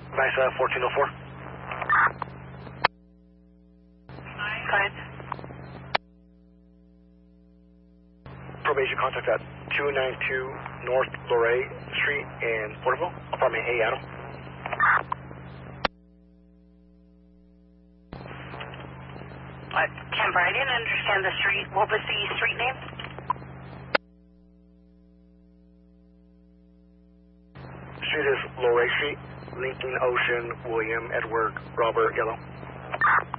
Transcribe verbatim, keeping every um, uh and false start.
Nice, uh, fourteen oh four. Fine. Probation contact at two ninety-two North Luray Street in Porterville, apartment A, Adam. Uh, Kemper, I didn't understand the street. What was the street name? Street is Luray Street, Lincoln, Ocean, William, Edward, Robert, Yellow.